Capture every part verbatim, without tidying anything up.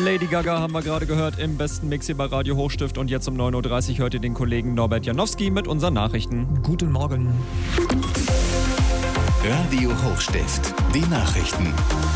Lady Gaga haben wir gerade gehört im besten Mix hier bei Radio Hochstift. Und jetzt um neun Uhr dreißig hört ihr den Kollegen Norbert Janowski mit unseren Nachrichten. Guten Morgen. Radio Hochstift, die Nachrichten.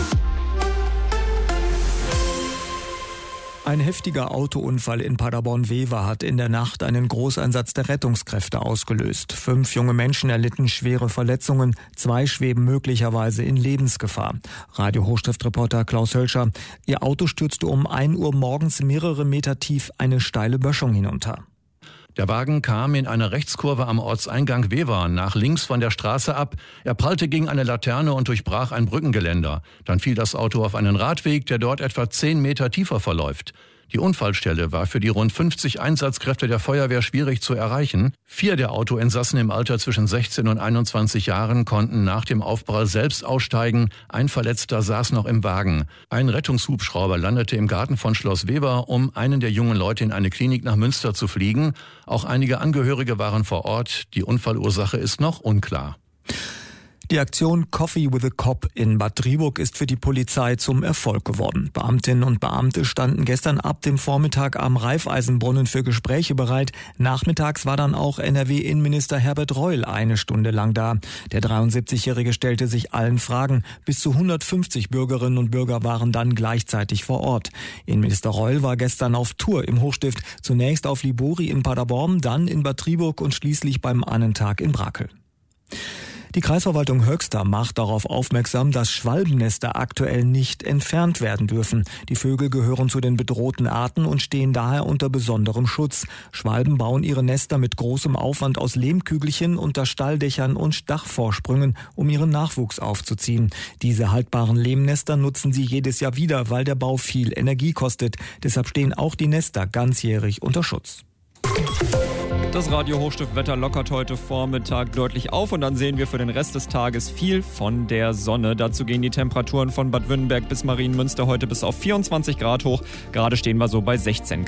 Ein heftiger Autounfall in Paderborn-Wever hat in der Nacht einen Großeinsatz der Rettungskräfte ausgelöst. Fünf junge Menschen erlitten schwere Verletzungen, zwei schweben möglicherweise in Lebensgefahr. Radio Hochstift-Reporter Klaus Hölscher: Ihr Auto stürzte um ein Uhr morgens mehrere Meter tief eine steile Böschung hinunter. Der Wagen kam in einer Rechtskurve am Ortseingang Wever nach links von der Straße ab. Er prallte gegen eine Laterne und durchbrach ein Brückengeländer. Dann fiel das Auto auf einen Radweg, der dort etwa zehn Meter tiefer verläuft. Die Unfallstelle war für die rund fünfzig Einsatzkräfte der Feuerwehr schwierig zu erreichen. Vier der Autoinsassen im Alter zwischen sechzehn und einundzwanzig Jahren konnten nach dem Aufprall selbst aussteigen. Ein Verletzter saß noch im Wagen. Ein Rettungshubschrauber landete im Garten von Schloss Wever, um einen der jungen Leute in eine Klinik nach Münster zu fliegen. Auch einige Angehörige waren vor Ort. Die Unfallursache ist noch unklar. Die Aktion Coffee with a Cop in Bad Driburg ist für die Polizei zum Erfolg geworden. Beamtinnen und Beamte standen gestern ab dem Vormittag am Raiffeisenbrunnen für Gespräche bereit. Nachmittags war dann auch N R W-Innenminister Herbert Reul eine Stunde lang da. Der dreiundsiebzigjährige stellte sich allen Fragen. Bis zu hundertfünfzig Bürgerinnen und Bürger waren dann gleichzeitig vor Ort. Innenminister Reul war gestern auf Tour im Hochstift. Zunächst auf Libori in Paderborn, dann in Bad Driburg und schließlich beim Annentag in Brakel. Die Kreisverwaltung Höxter macht darauf aufmerksam, dass Schwalbennester aktuell nicht entfernt werden dürfen. Die Vögel gehören zu den bedrohten Arten und stehen daher unter besonderem Schutz. Schwalben bauen ihre Nester mit großem Aufwand aus Lehmkügelchen unter Stalldächern und Dachvorsprüngen, um ihren Nachwuchs aufzuziehen. Diese haltbaren Lehmnester nutzen sie jedes Jahr wieder, weil der Bau viel Energie kostet. Deshalb stehen auch die Nester ganzjährig unter Schutz. Das Radio Hochstift-Wetter lockert heute Vormittag deutlich auf und dann sehen wir für den Rest des Tages viel von der Sonne. Dazu gehen die Temperaturen von Bad Wünnenberg bis Marienmünster heute bis auf vierundzwanzig Grad hoch. Gerade stehen wir so bei sechzehn Grad.